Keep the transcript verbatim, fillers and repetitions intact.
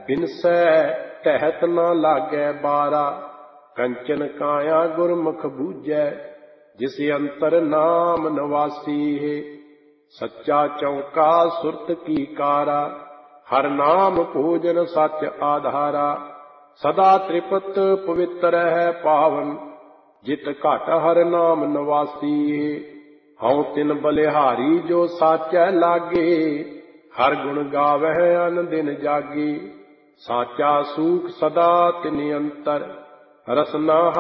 ਬਿਨਸੈ ਟਹਿਤ ਨਾ ਲਾਗੈ ਬਾਰਾ। ਕੰਚਨ ਕਾਇਆ ਗੁਰਮੁਖ ਬੂਝੈ, ਜਿਸ ਅੰਤਰ ਨਾਮ ਨਿਵਾਸੀ ਹੈ। ਸੱਚਾ ਚੌਂਕਾ ਸੁਰਤ ਕੀ ਕਾਰਾ, ਹਰ ਨਾਮ ਭੋਜਨ ਸੱਚ ਆਧਾਰਾ। ਸਦਾ ਤ੍ਰਿਪਤ ਪਵਿੱਤਰ ਹੈ ਪਾਵਨ, ਜਿਤ ਘਟ ਹਰ ਨਾਮ ਨਿਵਾਸੀ ਹੈ। ਹਉ ਤਿਨ ਬਲਿਹਾਰੀ ਜੋ ਸਾਚੈ ਲਾਗੇ, ਹਰ ਗੁਣ ਗਾਵਹਿ ਅਨ ਦਿਨ ਜਾਗੇ। ਸਾਚਾ ਸੂਖ ਸਦਾ ਤਿਨ ਅੰਤਰ, ਰਸਨਾ